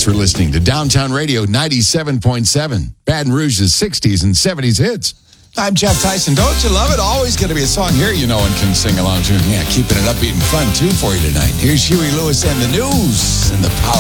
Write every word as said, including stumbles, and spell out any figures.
Thanks for listening to Downtown Radio ninety-seven point seven, Baton Rouge's sixties and seventies hits. I'm Jeff Tyson. Don't you love it? Always going to be a song here you know and can sing along to. Yeah, keeping it upbeat and fun, too, for you tonight. Here's Huey Lewis and the News and the Power